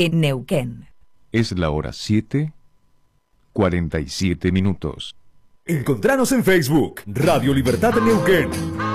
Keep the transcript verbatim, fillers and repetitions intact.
en Neuquén. Es la hora siete, cuarenta y siete minutos. Encontranos en Facebook, Radio Libertad Neuquén.